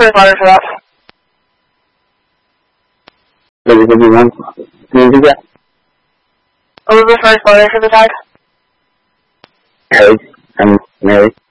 first letter for that. What did you want? Can you do that? What was the first letter for the tag? Harry. I'm Mary.